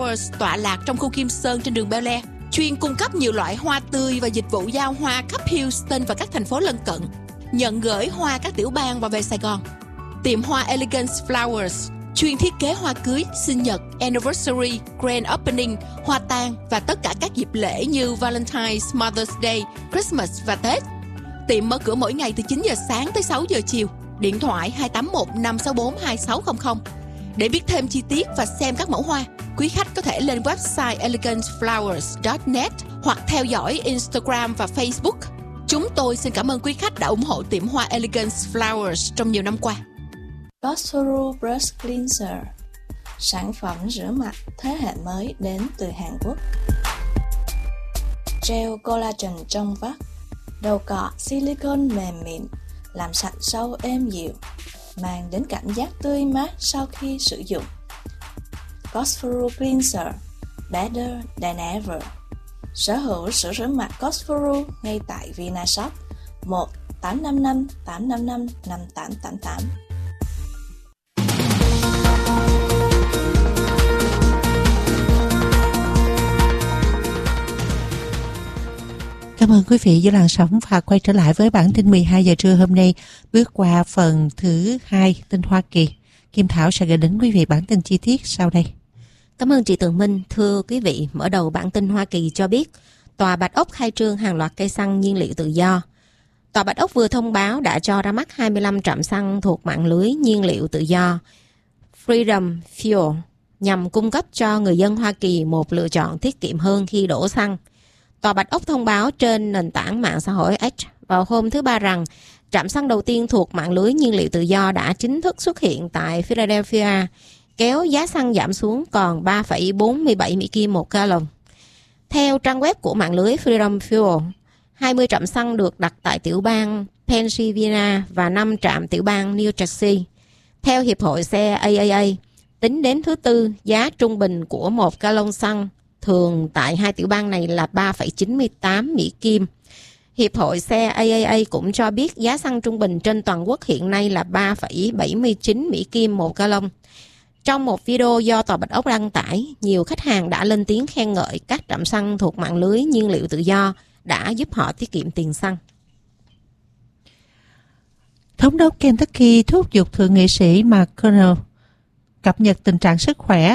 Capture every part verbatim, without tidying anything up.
tọa lạc trong khu Kim Sơn trên đường Bel Air, chuyên cung cấp nhiều loại hoa tươi và dịch vụ giao hoa khắp Houston và các thành phố lân cận, nhận gửi hoa các tiểu bang và về Sài Gòn. Tiệm hoa Elegance Flowers chuyên thiết kế hoa cưới, sinh nhật, anniversary, grand opening, hoa tang và tất cả các dịp lễ như Valentine's, Mother's Day, Christmas và Tết. Tiệm mở cửa mỗi ngày từ chín giờ sáng tới sáu giờ chiều. Điện thoại hai tám một năm sáu bốn hai sáu không không. Để biết thêm chi tiết và xem các mẫu hoa, quý khách có thể lên website elegance flowers chấm net hoặc theo dõi Instagram và Facebook. Chúng tôi xin cảm ơn quý khách đã ủng hộ tiệm hoa Elegance Flowers trong nhiều năm qua. Cosforo Brush Cleanser, sản phẩm rửa mặt thế hệ mới đến từ Hàn Quốc. Gel collagen trong vắt, đầu cọ silicone mềm mịn, làm sạch sâu êm dịu, mang đến cảm giác tươi mát sau khi sử dụng. Cosforo Cleanser, better than ever. Sở hữu sữa rửa mặt Cosforo ngay tại Vinashop một tám năm năm tám năm năm năm tám tám tám. Cảm ơn quý vị với làn sóng và quay trở lại với bản tin mười hai giờ trưa hôm nay, bước qua phần thứ hai tin Hoa Kỳ. Kim Thảo sẽ gửi đến quý vị bản tin chi tiết sau đây. Cảm ơn chị Tường Minh. Thưa quý vị, mở đầu bản tin Hoa Kỳ cho biết, Tòa Bạch Ốc khai trương hàng loạt cây xăng nhiên liệu tự do. Tòa Bạch Ốc vừa thông báo đã cho ra mắt hai mươi lăm trạm xăng thuộc mạng lưới nhiên liệu tự do Freedom Fuel nhằm cung cấp cho người dân Hoa Kỳ một lựa chọn tiết kiệm hơn khi đổ xăng. Tòa Bạch Ốc thông báo trên nền tảng mạng xã hội X vào hôm thứ Ba rằng trạm xăng đầu tiên thuộc mạng lưới nhiên liệu tự do đã chính thức xuất hiện tại Philadelphia, kéo giá xăng giảm xuống còn ba phẩy bốn mươi bảy Mỹ Kim một gallon. Theo trang web của mạng lưới Freedom Fuel, hai mươi trạm xăng được đặt tại tiểu bang Pennsylvania và năm trạm tiểu bang New Jersey. Theo Hiệp hội xe a a a, tính đến thứ Tư, giá trung bình của một gallon xăng thường tại hai tiểu bang này là ba phẩy chín mươi tám Mỹ Kim. Hiệp hội xe a a a cũng cho biết giá xăng trung bình trên toàn quốc hiện nay là ba phẩy bảy mươi chín Mỹ Kim một gallon. Trong một video do Tòa Bạch Ốc đăng tải, nhiều khách hàng đã lên tiếng khen ngợi các trạm xăng thuộc mạng lưới nhiên liệu tự do đã giúp họ tiết kiệm tiền xăng. Thống đốc Kentucky thúc giục thượng nghị sĩ McConnell cập nhật tình trạng sức khỏe.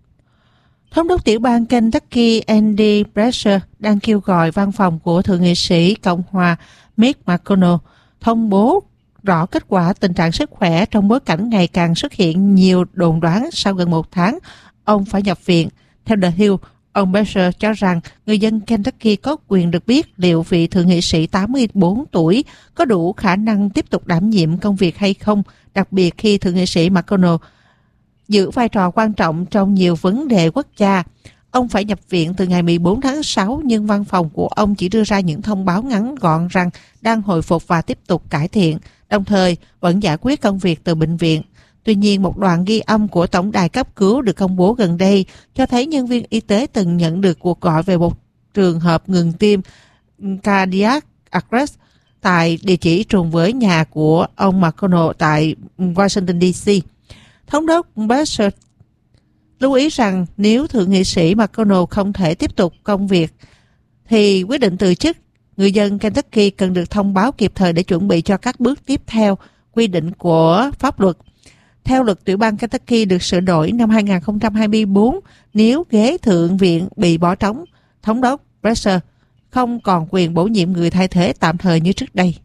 Thống đốc tiểu bang Kentucky Andy Beshear đang kêu gọi văn phòng của thượng nghị sĩ Cộng hòa Mitch McConnell thông bố rõ kết quả tình trạng sức khỏe trong bối cảnh ngày càng xuất hiện nhiều đồn đoán sau gần một tháng ông phải nhập viện. Theo The Hill, ông Beshear cho rằng người dân Kentucky có quyền được biết liệu vị thượng nghị sĩ tám mươi bốn tuổi có đủ khả năng tiếp tục đảm nhiệm công việc hay không, đặc biệt khi thượng nghị sĩ McConnell giữ vai trò quan trọng trong nhiều vấn đề quốc gia. Ông phải nhập viện từ ngày mười bốn tháng sáu, nhưng văn phòng của ông chỉ đưa ra những thông báo ngắn gọn rằng đang hồi phục và tiếp tục cải thiện, đồng thời vẫn giải quyết công việc từ bệnh viện. Tuy nhiên, một đoạn ghi âm của tổng đài cấp cứu được công bố gần đây cho thấy nhân viên y tế từng nhận được cuộc gọi về một trường hợp ngừng tim cardiac arrest tại địa chỉ trùng với nhà của ông McConnell tại Washington đê xê. Thống đốc Beshear lưu ý rằng nếu thượng nghị sĩ McConnell không thể tiếp tục công việc thì quyết định từ chức, người dân Kentucky cần được thông báo kịp thời để chuẩn bị cho các bước tiếp theo quy định của pháp luật. Theo luật tiểu bang Kentucky được sửa đổi năm hai không hai tư, nếu ghế thượng viện bị bỏ trống, thống đốc Beshear không còn quyền bổ nhiệm người thay thế tạm thời như trước đây.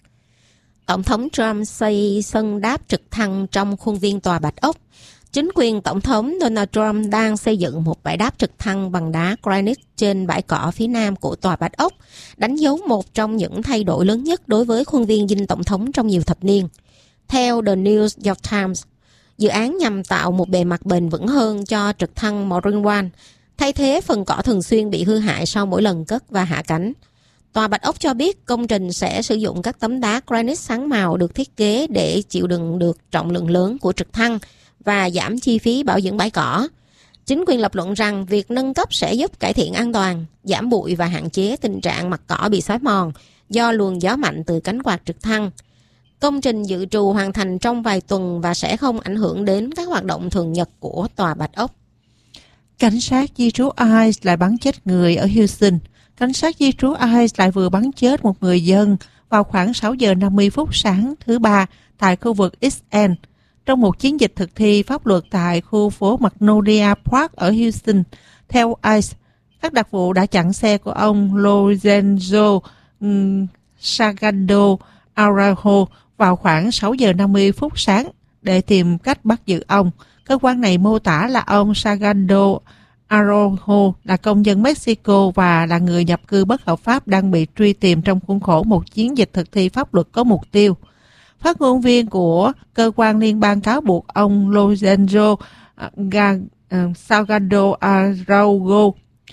Tổng thống Trump xây sân đáp trực thăng trong khuôn viên Tòa Bạch Ốc. Chính quyền Tổng thống Donald Trump đang xây dựng một bãi đáp trực thăng bằng đá granite trên bãi cỏ phía nam của Tòa Bạch Ốc, đánh dấu một trong những thay đổi lớn nhất đối với khuôn viên dinh Tổng thống trong nhiều thập niên. Theo The New York Times, dự án nhằm tạo một bề mặt bền vững hơn cho trực thăng Marine One, thay thế phần cỏ thường xuyên bị hư hại sau mỗi lần cất và hạ cánh. Tòa Bạch Ốc cho biết công trình sẽ sử dụng các tấm đá granite sáng màu được thiết kế để chịu đựng được trọng lượng lớn của trực thăng và giảm chi phí bảo dưỡng bãi cỏ. Chính quyền lập luận rằng việc nâng cấp sẽ giúp cải thiện an toàn, giảm bụi và hạn chế tình trạng mặt cỏ bị xói mòn do luồng gió mạnh từ cánh quạt trực thăng. Công trình dự trù hoàn thành trong vài tuần và sẽ không ảnh hưởng đến các hoạt động thường nhật của Tòa Bạch Ốc. Cảnh sát di trú ICE lại bắn chết người ở Houston. Cảnh sát di trú ICE lại vừa bắn chết một người dân vào khoảng sáu giờ năm mươi phút sáng thứ Ba tại khu vực East End trong một chiến dịch thực thi pháp luật tại khu phố Magnolia Park ở Houston. Theo ICE, các đặc vụ đã chặn xe của ông Lorenzo Salgado Araujo vào khoảng sáu giờ năm mươi phút sáng để tìm cách bắt giữ ông. Cơ quan này mô tả là ông Salgado Araujo là công dân Mexico và là người nhập cư bất hợp pháp đang bị truy tìm trong khuôn khổ một chiến dịch thực thi pháp luật có mục tiêu. Phát ngôn viên của cơ quan liên bang cáo buộc ông Lorenzo Salgado Araujo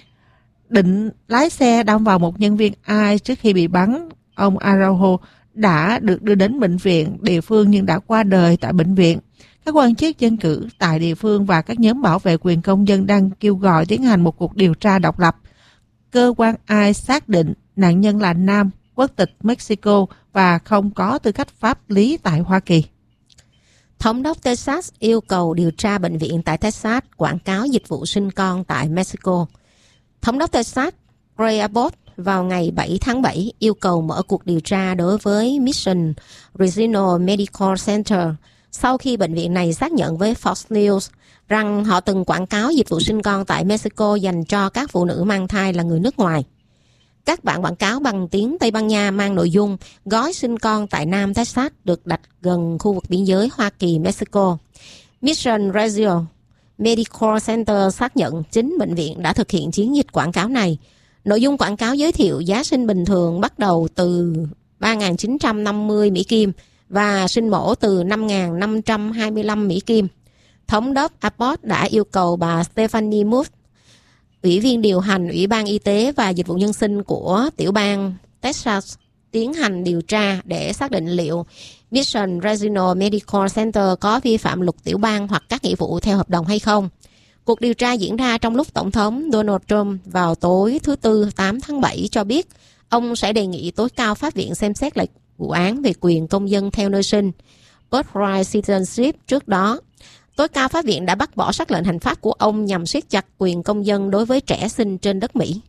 định lái xe đâm vào một nhân viên ICE trước khi bị bắn. Ông Araujo đã được đưa đến bệnh viện địa phương nhưng đã qua đời tại bệnh viện. Các quan chức dân cử tại địa phương và các nhóm bảo vệ quyền công dân đang kêu gọi tiến hành một cuộc điều tra độc lập. Cơ quan ICE xác định nạn nhân là nam, quốc tịch Mexico và không có tư cách pháp lý tại Hoa Kỳ. Thống đốc Texas yêu cầu điều tra bệnh viện tại Texas quảng cáo dịch vụ sinh con tại Mexico. Thống đốc Texas Greg Abbott vào ngày bảy tháng bảy yêu cầu mở cuộc điều tra đối với Mission Regional Medical Center sau khi bệnh viện này xác nhận với Fox News rằng họ từng quảng cáo dịch vụ sinh con tại Mexico dành cho các phụ nữ mang thai là người nước ngoài. Các bản quảng cáo bằng tiếng Tây Ban Nha mang nội dung gói sinh con tại Nam Texas được đặt gần khu vực biên giới Hoa Kỳ-Mexico. Mission Regional Medical Center xác nhận chính bệnh viện đã thực hiện chiến dịch quảng cáo này. Nội dung quảng cáo giới thiệu giá sinh bình thường bắt đầu từ ba nghìn chín trăm năm mươi Mỹ Kim và sinh mổ từ năm nghìn năm trăm hai mươi lăm Mỹ Kim. Thống đốc Abbott đã yêu cầu bà Stephanie Moore, Ủy viên điều hành Ủy ban Y tế và Dịch vụ Nhân sinh của tiểu bang Texas, tiến hành điều tra để xác định liệu Mission Regional Medical Center có vi phạm luật tiểu bang hoặc các nghĩa vụ theo hợp đồng hay không. Cuộc điều tra diễn ra trong lúc Tổng thống Donald Trump vào tối thứ Tư tám tháng bảy cho biết ông sẽ đề nghị tối cao pháp viện xem xét lại vụ án về quyền công dân theo nơi sinh, birthright citizenship. Trước đó, tối cao pháp viện đã bác bỏ sắc lệnh hành pháp của ông nhằm siết chặt quyền công dân đối với trẻ sinh trên đất Mỹ.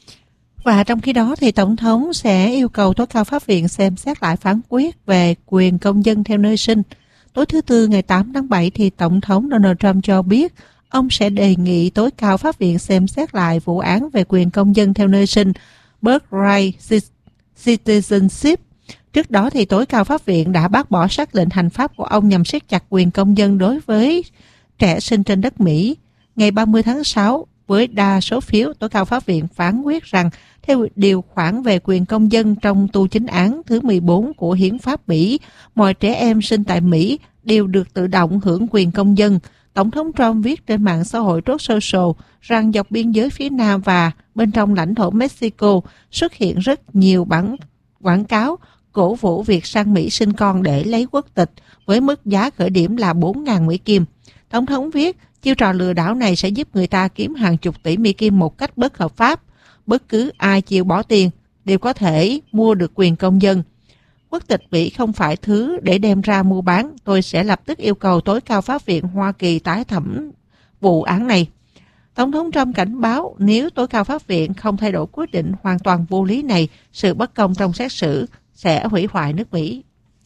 Và trong khi đó thì Tổng thống sẽ yêu cầu tối cao pháp viện xem xét lại phán quyết về quyền công dân theo nơi sinh. Tối thứ Tư ngày tám tháng bảy thì Tổng thống Donald Trump cho biết ông sẽ đề nghị tối cao pháp viện xem xét lại vụ án về quyền công dân theo nơi sinh, birthright citizenship. Trước đó thì tối cao pháp viện đã bác bỏ sắc lệnh hành pháp của ông nhằm siết chặt quyền công dân đối với trẻ sinh trên đất Mỹ. Ngày ba mươi tháng sáu, với đa số phiếu, tối cao pháp viện phán quyết rằng theo điều khoản về quyền công dân trong tu chính án thứ mười bốn của Hiến pháp Mỹ, mọi trẻ em sinh tại Mỹ đều được tự động hưởng quyền công dân. Tổng thống Trump viết trên mạng xã hội Truth Social rằng dọc biên giới phía Nam và bên trong lãnh thổ Mexico xuất hiện rất nhiều bản quảng cáo cổ vũ việc sang Mỹ sinh con để lấy quốc tịch với mức giá khởi điểm là bốn nghìn Mỹ Kim. Tổng thống viết, chiêu trò lừa đảo này sẽ giúp người ta kiếm hàng chục tỷ Mỹ Kim một cách bất hợp pháp. Bất cứ ai chịu bỏ tiền đều có thể mua được quyền công dân. Quốc tịch Mỹ không phải thứ để đem ra mua bán. Tôi sẽ lập tức yêu cầu tối cao pháp viện Hoa Kỳ tái thẩm vụ án này. Tổng thống Trump cảnh báo nếu tối cao pháp viện không thay đổi quyết định hoàn toàn vô lý này, sự bất công trong xét xử sẽ hủy hoại nước Mỹ.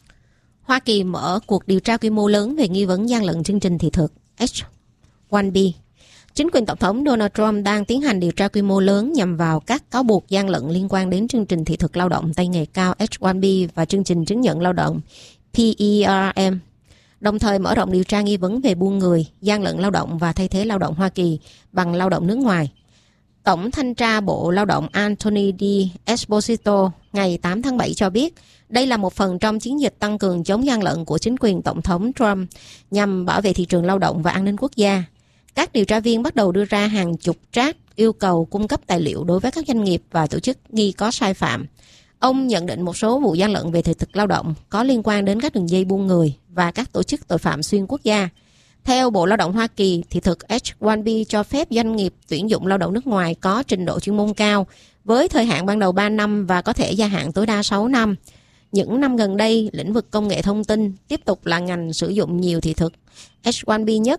Hoa Kỳ mở cuộc điều tra quy mô lớn về nghi vấn gian lận chương trình thị thực H một B. Chính quyền Tổng thống Donald Trump đang tiến hành điều tra quy mô lớn nhằm vào các cáo buộc gian lận liên quan đến chương trình thị thực lao động tay nghề cao H một B và chương trình chứng nhận lao động P E R M, đồng thời mở rộng điều tra nghi vấn về buôn người, gian lận lao động và thay thế lao động Hoa Kỳ bằng lao động nước ngoài. Tổng thanh tra Bộ Lao động Anthony D. Esposito ngày tám tháng bảy cho biết đây là một phần trong chiến dịch tăng cường chống gian lận của chính quyền Tổng thống Trump nhằm bảo vệ thị trường lao động và an ninh quốc gia. Các điều tra viên bắt đầu đưa ra hàng chục draft yêu cầu cung cấp tài liệu đối với các doanh nghiệp và tổ chức nghi có sai phạm. Ông nhận định một số vụ gian lận về thị thực lao động có liên quan đến các đường dây buôn người và các tổ chức tội phạm xuyên quốc gia. Theo Bộ Lao động Hoa Kỳ, thị thực H một B cho phép doanh nghiệp tuyển dụng lao động nước ngoài có trình độ chuyên môn cao với thời hạn ban đầu ba năm và có thể gia hạn tối đa sáu năm. Những năm gần đây, lĩnh vực công nghệ thông tin tiếp tục là ngành sử dụng nhiều thị thực H một B nhất.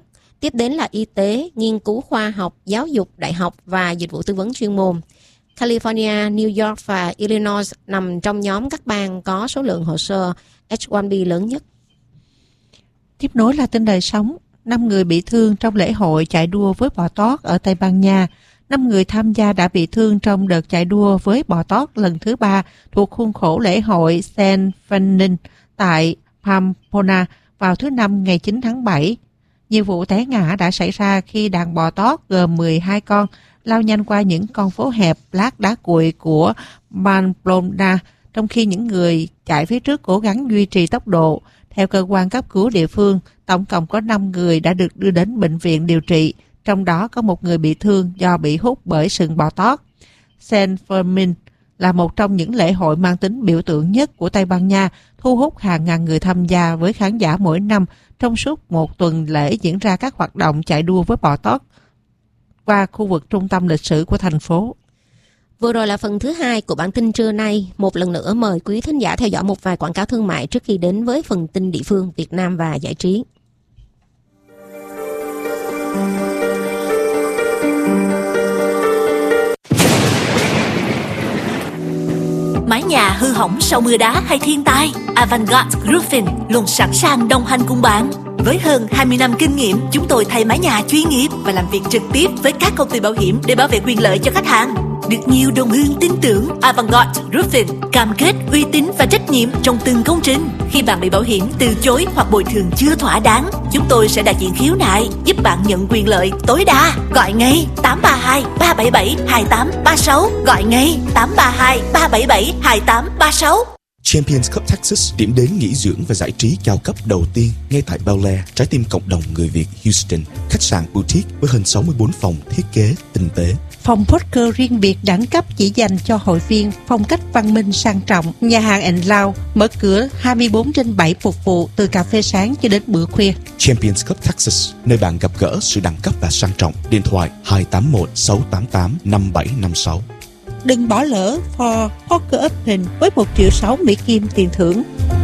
Tiếp đến là y tế, nghiên cứu khoa học, giáo dục, đại học và dịch vụ tư vấn chuyên môn. California, New York và Illinois nằm trong nhóm các bang có số lượng hồ sơ H một B lớn nhất. Tiếp nối là tin đời sống. Năm người bị thương trong lễ hội chạy đua với bò tót ở Tây Ban Nha. Năm người tham gia đã bị thương trong đợt chạy đua với bò tót lần thứ ba thuộc khuôn khổ lễ hội San Fernin tại Pamplona vào thứ Năm ngày chín tháng bảy. Nhiều vụ té ngã đã xảy ra khi đàn bò tót gồm mười hai con lao nhanh qua những con phố hẹp lát đá cuội của Pamplona, trong khi những người chạy phía trước cố gắng duy trì tốc độ. Theo cơ quan cấp cứu địa phương, tổng cộng có năm người đã được đưa đến bệnh viện điều trị, trong đó có một người bị thương do bị hút bởi sừng bò tót. San Fermin là một trong những lễ hội mang tính biểu tượng nhất của Tây Ban Nha, thu hút hàng ngàn người tham gia với khán giả mỗi năm trong suốt một tuần lễ diễn ra các hoạt động chạy đua với bò tót qua khu vực trung tâm lịch sử của thành phố. Vừa rồi là phần thứ hai của bản tin trưa nay. Một lần nữa mời quý thính giả theo dõi một vài quảng cáo thương mại trước khi đến với phần tin địa phương, Việt Nam và giải trí. Mái nhà hư hỏng sau mưa đá hay thiên tai, Avantgarde Roofing luôn sẵn sàng đồng hành cùng bạn. Với hơn hai mươi năm kinh nghiệm, chúng tôi thay mái nhà chuyên nghiệp và làm việc trực tiếp với các công ty bảo hiểm để bảo vệ quyền lợi cho khách hàng. Được nhiều đồng hương tin tưởng, Avantgarde Roofing cam kết uy tín và trách nhiệm trong từng công trình. Khi bạn bị bảo hiểm từ chối hoặc bồi thường chưa thỏa đáng, chúng tôi sẽ đại diện khiếu nại, giúp bạn nhận quyền lợi tối đa. Gọi ngay tám ba hai ba bảy bảy hai tám ba sáu, gọi ngay tám ba hai ba bảy bảy hai tám ba sáu. Champions Cup Texas, điểm đến nghỉ dưỡng và giải trí cao cấp đầu tiên ngay tại Bel Air, trái tim cộng đồng người Việt Houston. Khách sạn boutique với hơn sáu mươi bốn phòng thiết kế tinh tế. Phòng poker riêng biệt đẳng cấp chỉ dành cho hội viên, phong cách văn minh sang trọng. Nhà hàng and Lounge mở cửa hai mươi bốn trên bảy phục vụ từ cà phê sáng cho đến bữa khuya. Champions Cup Texas, nơi bạn gặp gỡ sự đẳng cấp và sang trọng. Điện thoại hai tám một sáu tám tám năm bảy năm sáu. Đừng bỏ lỡ For Poker Open với một triệu sáu Mỹ Kim tiền thưởng.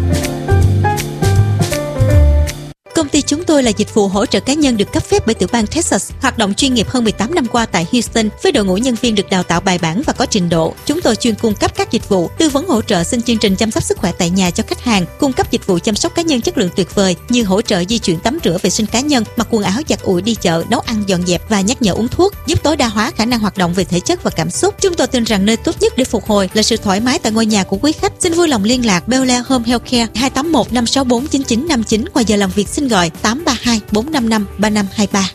Công ty chúng tôi là dịch vụ hỗ trợ cá nhân được cấp phép bởi tiểu bang Texas, hoạt động chuyên nghiệp hơn mười tám năm qua tại Houston với đội ngũ nhân viên được đào tạo bài bản và có trình độ. Chúng tôi chuyên cung cấp các dịch vụ tư vấn hỗ trợ xin chương trình chăm sóc sức khỏe tại nhà cho khách hàng, cung cấp dịch vụ chăm sóc cá nhân chất lượng tuyệt vời như hỗ trợ di chuyển tắm rửa vệ sinh cá nhân, mặc quần áo giặt ủi đi chợ, nấu ăn dọn dẹp và nhắc nhở uống thuốc, giúp tối đa hóa khả năng hoạt động về thể chất và cảm xúc. Chúng tôi tin rằng nơi tốt nhất để phục hồi là sự thoải mái tại ngôi nhà của quý khách. Xin vui lòng liên lạc Bel Air Home Healthcare hai tám một năm sáu bốn chín chín năm chín, qua giờ làm việc xin gọi tám ba hai bốn năm năm ba năm hai ba.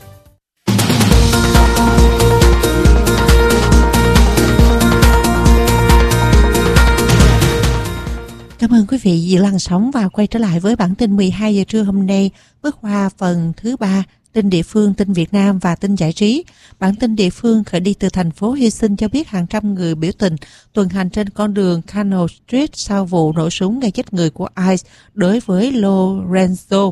Cảm ơn quý vị giữ làn sóng và quay trở lại với bản tin mười hai giờ trưa hôm nay, bước qua phần thứ ba, tin địa phương, tin Việt Nam và tin giải trí. Bản tin địa phương khởi đi từ thành phố Houston cho biết hàng trăm người biểu tình tuần hành trên con đường Canal Street sau vụ nổ súng gây chết người của i xê đối với Lorenzo.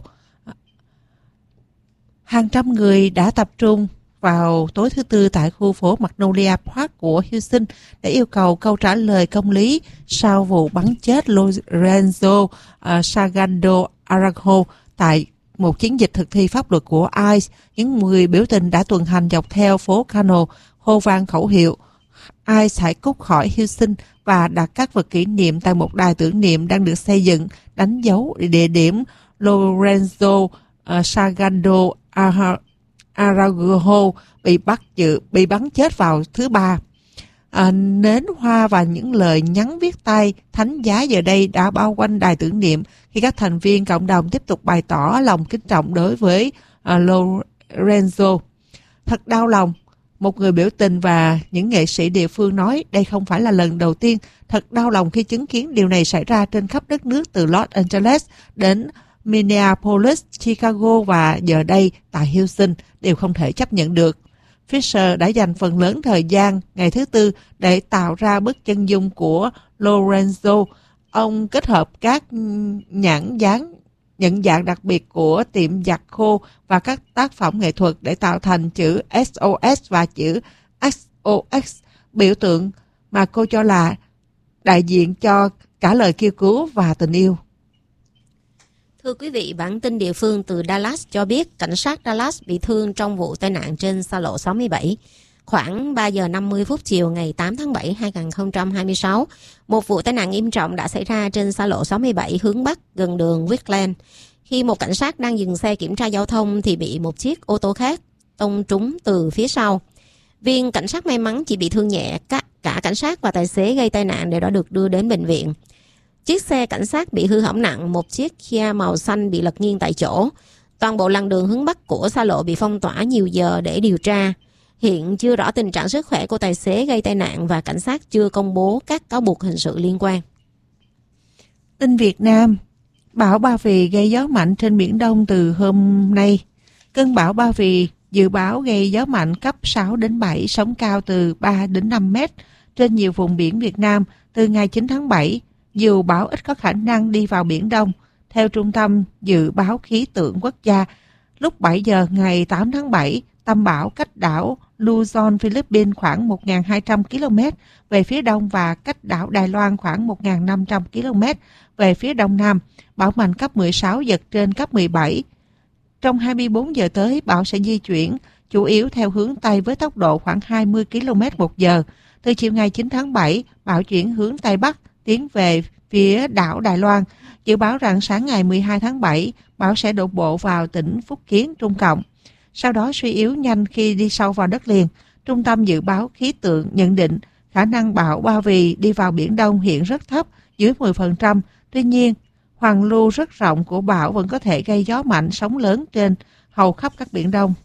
Hàng trăm người đã tập trung vào tối thứ Tư tại khu phố Magnolia Park của Houston để yêu cầu câu trả lời công lý sau vụ bắn chết Lorenzo uh, Sagando Aranjo tại một chiến dịch thực thi pháp luật của i xê. Những người biểu tình đã tuần hành dọc theo phố Cano, hô vang khẩu hiệu i xê hãy cút khỏi Houston và đặt các vật kỷ niệm tại một đài tưởng niệm đang được xây dựng đánh dấu địa điểm Lorenzo uh, Sagando Araujo bị bắt giữ, bị bắn chết vào thứ Ba. À, nến hoa và những lời nhắn viết tay thánh giá giờ đây đã bao quanh đài tưởng niệm khi các thành viên cộng đồng tiếp tục bày tỏ lòng kính trọng đối với uh, Lorenzo. Thật đau lòng, một người biểu tình và những nghệ sĩ địa phương nói đây không phải là lần đầu tiên. Thật đau lòng khi chứng kiến điều này xảy ra trên khắp đất nước từ Los Angeles đến Minneapolis, Chicago và giờ đây tại Houston đều không thể chấp nhận được. Fisher đã dành phần lớn thời gian ngày thứ Tư để tạo ra bức chân dung của Lorenzo. Ông kết hợp các nhãn dán nhận dạng đặc biệt của tiệm giặt khô và các tác phẩm nghệ thuật để tạo thành chữ ét o ét và chữ ích o ích, biểu tượng mà cô cho là đại diện cho cả lời kêu cứu và tình yêu. Thưa quý vị, bản tin địa phương từ Dallas cho biết cảnh sát Dallas bị thương trong vụ tai nạn trên xa lộ sáu mươi bảy. Khoảng ba giờ năm mươi phút chiều ngày tám tháng bảy hai nghìn không trăm hai mươi sáu, một vụ tai nạn nghiêm trọng đã xảy ra trên xa lộ sáu mươi bảy hướng Bắc gần đường Wheatland. Khi một cảnh sát đang dừng xe kiểm tra giao thông thì bị một chiếc ô tô khác tông trúng từ phía sau. Viên cảnh sát may mắn chỉ bị thương nhẹ, cả, cả cảnh sát và tài xế gây tai nạn đều đã được đưa đến bệnh viện. Chiếc xe cảnh sát bị hư hỏng nặng, một chiếc Kia màu xanh bị lật nghiêng tại chỗ. Toàn bộ làn đường hướng Bắc của xa lộ bị phong tỏa nhiều giờ để điều tra. Hiện chưa rõ tình trạng sức khỏe của tài xế gây tai nạn và cảnh sát chưa công bố các cáo buộc hình sự liên quan. Tin Việt Nam, bão Ba Vì gây gió mạnh trên Biển Đông từ hôm nay. Cơn bão Ba Vì dự báo gây gió mạnh cấp sáu đến bảy, sóng cao từ ba đến năm mét trên nhiều vùng biển Việt Nam từ ngày chín tháng bảy. Dù bão ít có khả năng đi vào Biển Đông, theo Trung tâm Dự báo Khí tượng Quốc gia, lúc bảy giờ ngày tám tháng bảy, tâm bão cách đảo Luzon, Philippines khoảng một nghìn hai trăm ki lô mét về phía đông và cách đảo Đài Loan khoảng một nghìn năm trăm ki lô mét về phía đông nam. Bão mạnh cấp mười sáu, giật trên cấp mười bảy. Trong hai mươi bốn giờ tới, bão sẽ di chuyển chủ yếu theo hướng Tây với tốc độ khoảng hai mươi ki lô mét một giờ. Từ chiều ngày chín tháng bảy, bão chuyển hướng Tây Bắc, tiến về phía đảo Đài Loan. Dự báo rằng sáng ngày mười hai tháng bảy, bão sẽ đổ bộ vào tỉnh Phúc Kiến, Trung Cộng. Sau đó suy yếu nhanh khi đi sâu vào đất liền. Trung tâm Dự báo Khí tượng nhận định khả năng bão Ba Vì đi vào Biển Đông hiện rất thấp, dưới mười phần trăm. Tuy nhiên, hoàn lưu rất rộng của bão vẫn có thể gây gió mạnh, sóng lớn trên hầu khắp các biển Đông.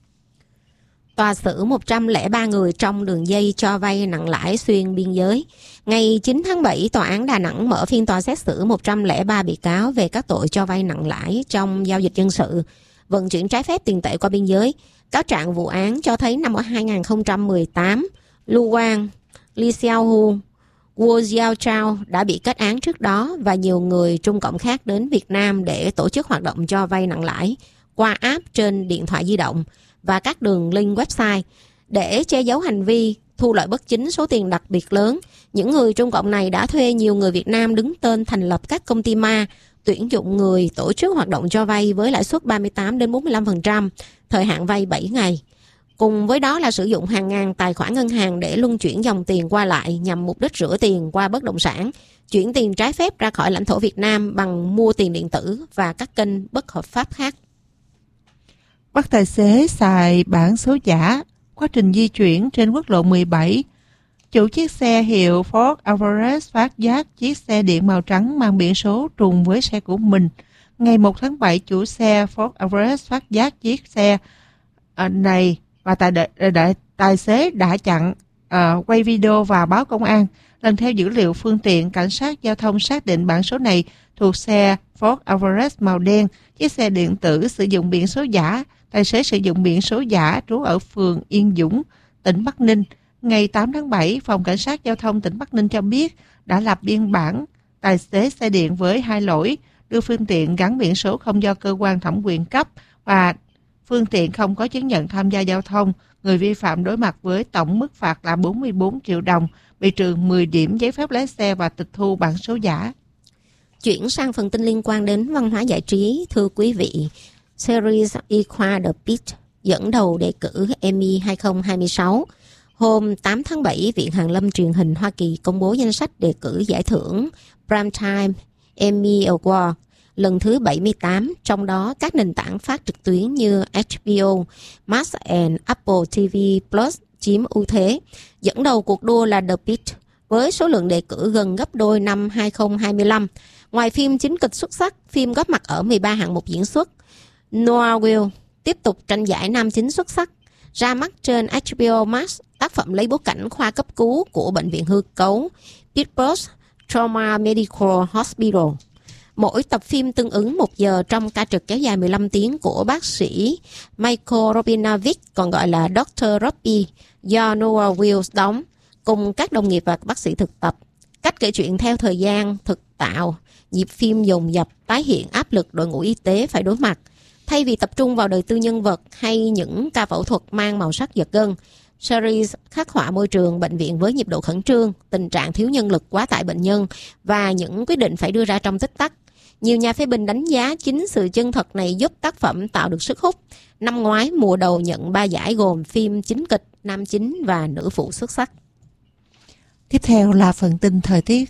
Tòa xử một trăm lẻ ba người trong đường dây cho vay nặng lãi xuyên biên giới. Ngày chín tháng bảy, Tòa án Đà Nẵng mở phiên tòa xét xử một trăm lẻ ba bị cáo về các tội cho vay nặng lãi trong giao dịch dân sự, vận chuyển trái phép tiền tệ qua biên giới. Cáo trạng vụ án cho thấy năm hai nghìn không trăm mười tám, Lu Wang, Li Xiaohu, Guo Jiaochao đã bị kết án trước đó và nhiều người Trung Cộng khác đến Việt Nam để tổ chức hoạt động cho vay nặng lãi qua app trên điện thoại di động và các đường link website. Để che giấu hành vi thu lợi bất chính số tiền đặc biệt lớn, những người Trung Cộng này đã thuê nhiều người Việt Nam đứng tên thành lập các công ty ma, tuyển dụng người tổ chức hoạt động cho vay với lãi suất ba mươi tám đến bốn mươi lăm phần trăm, thời hạn vay bảy ngày. Cùng với đó là sử dụng hàng ngàn tài khoản ngân hàng để luân chuyển dòng tiền qua lại nhằm mục đích rửa tiền qua bất động sản, chuyển tiền trái phép ra khỏi lãnh thổ Việt Nam bằng mua tiền điện tử và các kênh bất hợp pháp khác. Bắt tài xế xài bản số giả quá trình di chuyển trên quốc lộ mười bảy. Chủ chiếc xe hiệu Ford Everest phát giác chiếc xe điện màu trắng mang biển số trùng với xe của mình. Ngày một tháng bảy, chủ xe Ford Everest phát giác chiếc xe này và tài, đại, tài xế đã chặn uh, quay video và báo công an. Lần theo dữ liệu phương tiện, cảnh sát giao thông xác định bản số này thuộc xe Ford Everest màu đen. Chiếc xe điện tử sử dụng biển số giả. Tài xế sử dụng biển số giả, trú ở phường Yên Dũng, tỉnh Bắc Ninh. Ngày tám tháng bảy, Phòng Cảnh sát Giao thông tỉnh Bắc Ninh cho biết đã lập biên bản tài xế xe điện với hai lỗi: đưa phương tiện gắn biển số không do cơ quan thẩm quyền cấp và phương tiện không có chứng nhận tham gia giao thông. Người vi phạm đối mặt với tổng mức phạt là bốn mươi bốn triệu đồng, bị trừ mười điểm giấy phép lái xe và tịch thu bản số giả. Chuyển sang phần tin liên quan đến văn hóa giải trí, thưa quý vị, series y khoa The Pitt dẫn đầu đề cử Emmy hai không hai sáu. Hôm tám tháng bảy, Viện Hàn lâm truyền hình Hoa Kỳ công bố danh sách đề cử giải thưởng Primetime Emmy Award lần thứ bảy mươi tám, trong đó các nền tảng phát trực tuyến như H B O Max and Apple ti vi Plus chiếm ưu thế. Dẫn đầu cuộc đua là The Pitt với số lượng đề cử gần gấp đôi năm hai không hai lăm. Ngoài phim chính kịch xuất sắc, phim góp mặt ở mười ba hạng mục diễn xuất. Noah Will tiếp tục tranh giải nam chính xuất sắc. Ra mắt trên H B O Max, tác phẩm lấy bối cảnh khoa cấp cứu của bệnh viện hư cấu Pittsburgh Trauma Medical Hospital. Mỗi tập phim tương ứng một giờ trong ca trực kéo dài mười lăm tiếng của bác sĩ Michael Robinovich, còn gọi là doctor Robbie, do Noah Will đóng, cùng các đồng nghiệp và bác sĩ thực tập. Cách kể chuyện theo thời gian thực tạo, nhịp phim dồn dập tái hiện áp lực đội ngũ y tế phải đối mặt. Thay vì tập trung vào đời tư nhân vật hay những ca phẫu thuật mang màu sắc giật gân, series khắc họa môi trường bệnh viện với nhịp độ khẩn trương, tình trạng thiếu nhân lực, quá tải bệnh nhân và những quyết định phải đưa ra trong tích tắc. Nhiều nhà phê bình đánh giá chính sự chân thật này giúp tác phẩm tạo được sức hút. Năm ngoái, mùa đầu nhận ba giải gồm phim chính kịch, nam chính và nữ phụ xuất sắc. Tiếp theo là phần tin thời tiết.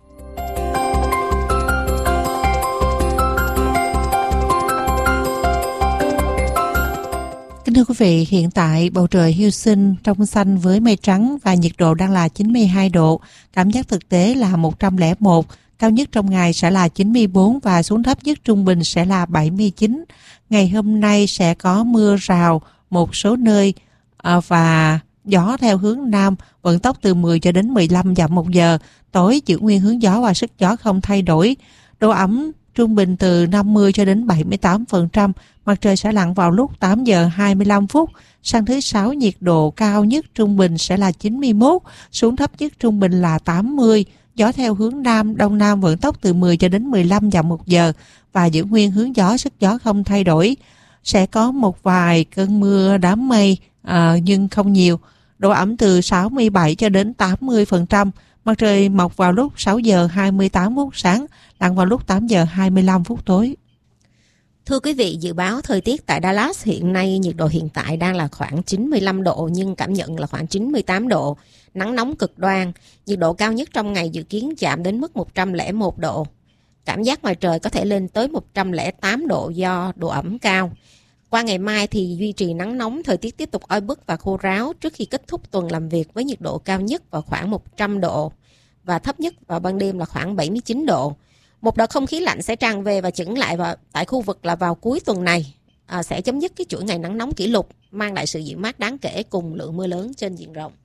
Kính thưa quý vị, hiện tại bầu trời Houston trong xanh với mây trắng và nhiệt độ đang là chín mươi hai độ. Cảm giác thực tế là một trăm lẻ một. Cao nhất trong ngày sẽ là chín mươi bốn và xuống thấp nhất trung bình sẽ là bảy mươi chín. Ngày hôm nay sẽ có mưa rào một số nơi và gió theo hướng nam, vận tốc từ mười cho đến mười lăm dặm một giờ. Tối giữ nguyên hướng gió và sức gió không thay đổi. Độ ẩm trung bình từ năm mươi cho đến bảy mươi tám phần trăm. Mặt trời sẽ lặn vào lúc tám giờ hai mươi lăm phút. Sang thứ sáu, nhiệt độ cao nhất trung bình sẽ là chín mươi mốt, xuống thấp nhất trung bình là tám mươi. Gió theo hướng nam, đông nam vận tốc từ mười cho đến mười lăm dặm một giờ và giữ nguyên hướng gió, sức gió không thay đổi. Sẽ có một vài cơn mưa đám mây à, nhưng không nhiều. Độ ẩm từ sáu mươi bảy cho đến tám mươi phần trăm. Mặt trời mọc vào lúc sáu giờ hai mươi tám phút sáng, lặn vào lúc tám giờ hai mươi lăm phút tối. Thưa quý vị, dự báo thời tiết tại Dallas hiện nay nhiệt độ hiện tại đang là khoảng chín mươi lăm độ nhưng cảm nhận là khoảng chín mươi tám độ. Nắng nóng cực đoan, nhiệt độ cao nhất trong ngày dự kiến chạm đến mức một trăm lẻ một độ. Cảm giác ngoài trời có thể lên tới một trăm lẻ tám độ do độ ẩm cao. Qua ngày mai thì duy trì nắng nóng, thời tiết tiếp tục oi bức và khô ráo trước khi kết thúc tuần làm việc với nhiệt độ cao nhất vào khoảng một trăm độ và thấp nhất vào ban đêm là khoảng bảy mươi chín độ. Một đợt không khí lạnh sẽ tràn về và chững lại vào, tại khu vực là vào cuối tuần này à, sẽ chấm dứt cái chuỗi ngày nắng nóng kỷ lục, mang lại sự dịu mát đáng kể cùng lượng mưa lớn trên diện rộng.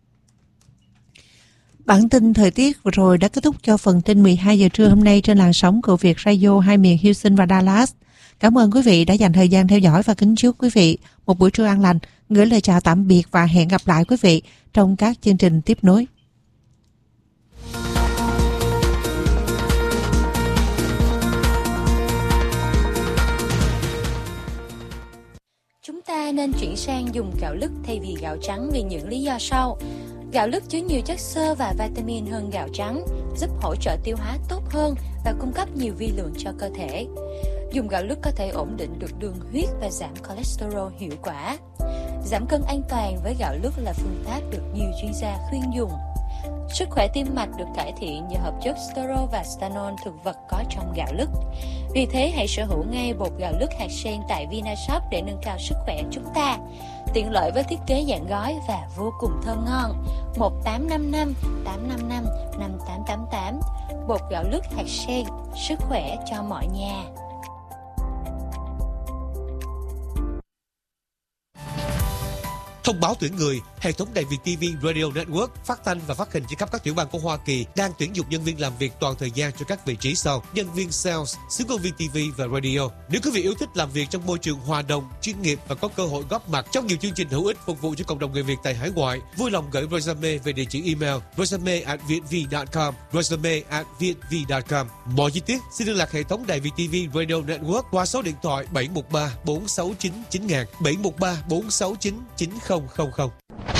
Bản tin thời tiết vừa rồi đã kết thúc cho phần tin mười hai giờ trưa hôm nay trên làn sóng của Việt Radio hai miền Houston và Dallas. Cảm ơn quý vị đã dành thời gian theo dõi và kính chúc quý vị một buổi trưa an lành. Gửi lời chào tạm biệt và hẹn gặp lại quý vị trong các chương trình tiếp nối. Chúng ta nên chuyển sang dùng gạo lứt thay vì gạo trắng vì những lý do sau. Gạo lứt chứa nhiều chất xơ và vitamin hơn gạo trắng, giúp hỗ trợ tiêu hóa tốt hơn và cung cấp nhiều vi lượng cho cơ thể. Dùng gạo lứt có thể ổn định được đường huyết và giảm cholesterol hiệu quả. Giảm cân an toàn với gạo lứt là phương pháp được nhiều chuyên gia khuyên dùng. Sức khỏe tim mạch được cải thiện nhờ hợp chất sterol và stanol thực vật có trong gạo lứt. Vì thế hãy sở hữu ngay bột gạo lứt hạt sen tại Vinashop để nâng cao sức khỏe chúng ta. Tiện lợi với thiết kế dạng gói và vô cùng thơm ngon. một tám năm năm tám năm năm năm tám tám tám. Bột gạo lứt hạt sen, sức khỏe cho mọi nhà. Thông báo tuyển người, hệ thống đài Việt ti vi Radio Network phát thanh và phát hình trên khắp các tiểu bang của Hoa Kỳ đang tuyển dụng nhân viên làm việc toàn thời gian cho các vị trí sau: nhân viên sales, xướng ngôn viên ti vi và radio. Nếu quý vị yêu thích làm việc trong môi trường hòa đồng, chuyên nghiệp và có cơ hội góp mặt trong nhiều chương trình hữu ích phục vụ cho cộng đồng người Việt tại hải ngoại, vui lòng gửi resume về địa chỉ email resume at vietv chấm com, resume at vietv chấm com. Mọi chi tiết xin liên lạc hệ thống đài Việt ti vi Radio Network qua số điện thoại bảy một ba bốn sáu chín chín nghìn, bảy một ba bốn sáu chín chín không không không.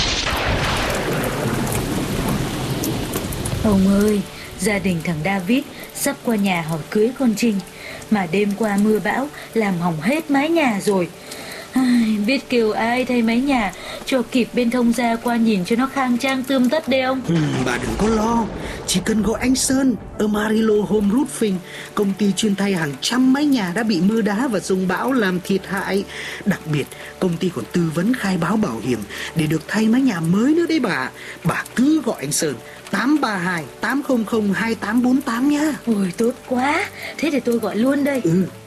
Ông ơi, gia đình thằng David sắp qua nhà hỏi cưới con Trinh, mà đêm qua mưa bão làm hỏng hết mái nhà rồi. Ai, biết kêu ai thay mái nhà cho kịp bên thông gia qua nhìn cho nó khang trang tươm tất đây ông. Ừ, bà đừng có lo, chỉ cần gọi anh Sơn ở Marilo Home Roofing, công ty chuyên thay hàng trăm mái nhà đã bị mưa đá và dông bão làm thiệt hại. Đặc biệt công ty còn tư vấn khai báo bảo hiểm để được thay mái nhà mới nữa đấy bà. Bà cứ gọi anh Sơn tám ba hai tám không không hai tám bốn tám nhá. Ôi tốt quá, thế để tôi gọi luôn đây. Ừ.